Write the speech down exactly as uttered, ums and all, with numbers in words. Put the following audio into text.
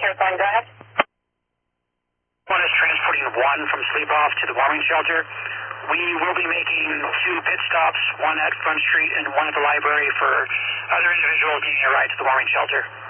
ten four, go ahead. One is transporting one from sleep off to the warming shelter. We will be making two pit stops, one at Front Street and one at the library for other individuals needing a ride to the warming shelter.